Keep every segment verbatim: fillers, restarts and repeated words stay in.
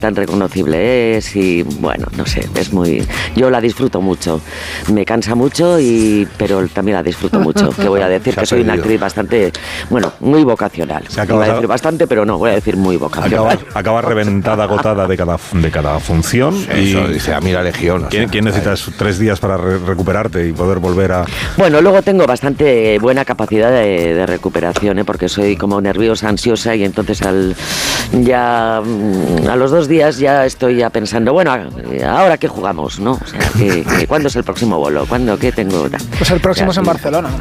tan reconocible es y bueno, no sé, es muy... Yo la disfruto mucho, me cansa mucho, y pero también la disfruto mucho, que voy a decir que soy una actriz bastante, bueno, muy vocacional. Voy a decir bastante, pero no, voy a decir muy vocacional. Acaba, acaba reventada, agotada de cada, de cada función. Y eso dice a mí la Legión. ¿Quién, ¿quién necesitas tres días para re- recuperarte y poder volver a...? Bueno, luego tengo bastante buena capacidad de, de recuperación, ¿eh? Porque soy como nerviosa, ansiosa, y entonces al ya a los dos días ya estoy ya pensando, bueno, ¿ahora qué jugamos, no? O sea, ¿qué, qué, ¿cuándo es el próximo bolo? ¿Cuándo? ¿Qué tengo? Pues el próximo o sea, es en sí. Barcelona.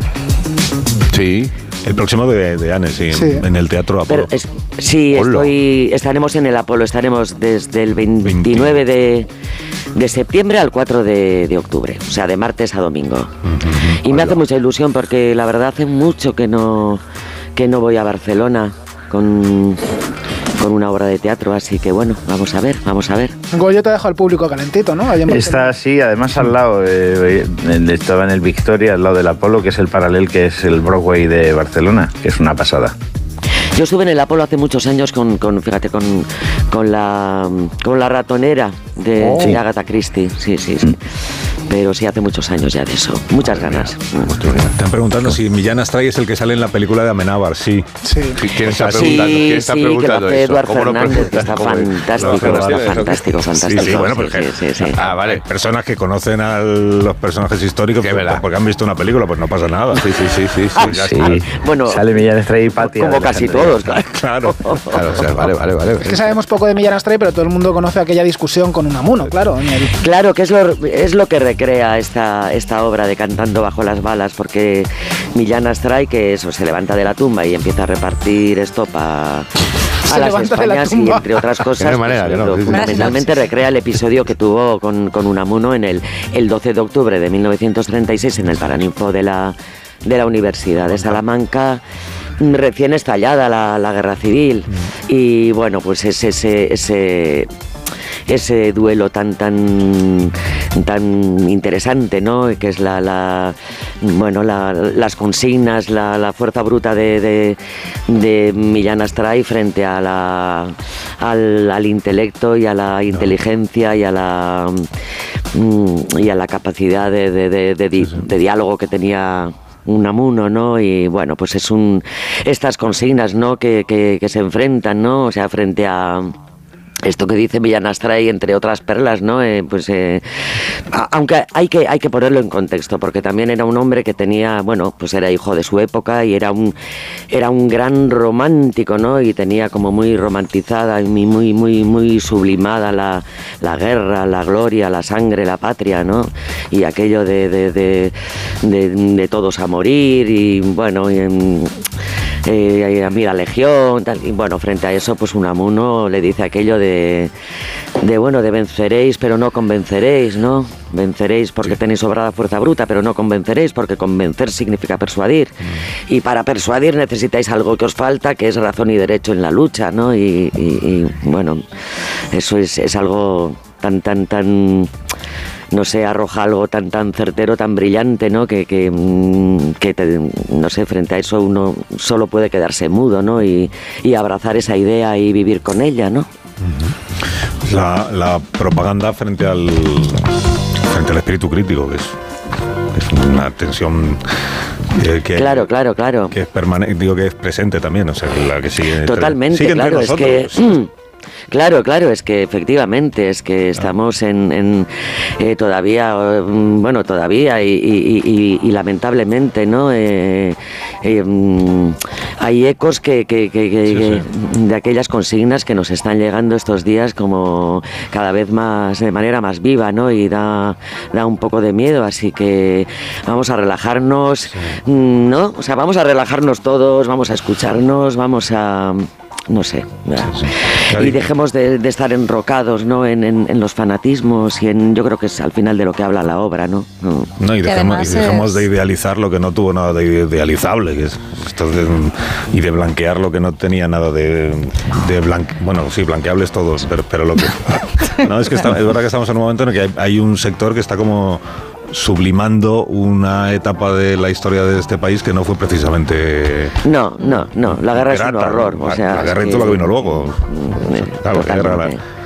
Sí. El próximo de, de Anne, sí, sí, en el Teatro Apolo. Pero es, sí, estoy, estaremos en el Apolo, estaremos desde el veintinueve de, de septiembre al cuatro de, de octubre, o sea, de martes a domingo. Uh-huh. Y me hace mucha ilusión porque la verdad hace mucho que no, que no voy a Barcelona con... con una obra de teatro, así que bueno, vamos a ver, vamos a ver. Goyo te ha dejado al público calentito, ¿no? Está así, además al lado, eh, estaba en el Victoria, al lado del Apolo, que es el paralel, que es el Broadway de Barcelona, que es una pasada. Yo estuve en el Apolo hace muchos años con, con fíjate, con, con la con la ratonera de, oh. de Agatha Christie, sí, sí, sí. Mm. Pero sí, hace muchos años ya de eso. Muchas oh, ganas. Están preguntando si Millán Astray es el que sale en la película de Amenábar. Sí. Sí. ¿Quién está preguntando? Sí, ¿Quién está sí, preguntando que lo hace eso? Eduard Fernández, que está fantástico, está fantástico, fantástico. Sí, sí, bueno, porque sí, sí, sí. Ah, vale. Personas que conocen a los personajes históricos pues, porque han visto una película, pues no pasa nada. Sí, sí, sí, sí. sí, sí. sí. Bueno, sale Millán Astray y Patti. Como casi todos, claro. Claro. Claro, o sea, vale, vale, vale. Es que sabemos poco de Millán Astray, pero todo el mundo conoce aquella discusión con Unamuno, claro. Claro, que es lo, es lo que recrea esta, esta obra de Cantando bajo las balas, porque Millán Astray, que eso, se levanta de la tumba y empieza a repartir estopa a las Españas y entre otras cosas, manera, pues, no, lo, fundamentalmente recrea el episodio que tuvo con, con Unamuno en el, el doce de octubre de mil novecientos treinta y seis en el Paraninfo de la, de la Universidad de Salamanca, recién estallada la, la guerra civil. Mm. Y bueno, pues ese, ese, ese, ese duelo tan tan tan interesante, ¿no? Que es la, la bueno la, las consignas, la, la fuerza bruta de, de, de Millán Astray frente a la al, al intelecto y a la inteligencia y a la y a la capacidad de, de, de, de, de, de diálogo que tenía Unamuno, ¿no? Y bueno, pues es un estas consignas, ¿no? Que, que, que se enfrentan, ¿no? O sea, frente a esto que dice Millán Astray, entre otras perlas, ¿no? Eh, pues eh, a, aunque hay que hay que ponerlo en contexto, porque también era un hombre que tenía, bueno, pues era hijo de su época y era un era un gran romántico, ¿no? Y tenía como muy romantizada y muy muy muy sublimada la, la guerra, la gloria, la sangre, la patria, ¿no? Y aquello de de, de, de, de todos a morir y bueno, y, eh, a mí la legión, tal, y bueno, frente a eso, pues Unamuno le dice aquello de De, de bueno, de venceréis pero no convenceréis, ¿no? Venceréis porque sí. tenéis sobrada fuerza bruta, pero no convenceréis porque convencer significa persuadir. Mm. Y para persuadir necesitáis algo que os falta, que es razón y derecho en la lucha, ¿no? Y, y, y bueno, eso es, es algo tan, tan, tan... no sé, arroja algo tan tan certero, tan brillante, ¿no? Que, que, que te, no sé, frente a eso uno solo puede quedarse mudo, ¿no? Y, y abrazar esa idea y vivir con ella, ¿no? La, la propaganda frente al frente al espíritu crítico, que es, es una tensión eh, que, claro, claro, claro. que es permanente, digo que es presente también, o sea, la que sigue totalmente, sigue claro, entre es que mm, Claro, claro, es que efectivamente, es que estamos en, en eh, todavía, bueno, todavía y, y, y, y lamentablemente, ¿no? Eh, eh, hay ecos que, que, que, que, sí, sí. de aquellas consignas que nos están llegando estos días como cada vez más, de manera más viva, ¿no? Y da, da un poco de miedo, así que vamos a relajarnos, sí. ¿no? O sea, vamos a relajarnos todos, vamos a escucharnos, vamos a... no sé, sí, sí. Y dejemos de, de estar enrocados, ¿no? En, en, en los fanatismos y en, yo creo que es al final de lo que habla la obra, ¿no? No, no y, dejemos, y dejemos es... de idealizar lo que no tuvo nada de idealizable, que es esto de, y de blanquear lo que no tenía nada de, de blanque, bueno, sí, blanqueables todos, pero, pero lo que no, es que está, es verdad que estamos en un momento en el que hay, hay un sector que está como sublimando una etapa de la historia de este país que no fue precisamente... No, no, no, la guerra es un horror. O sea, la guerra y todo lo que vino luego. Claro, la guerra, la,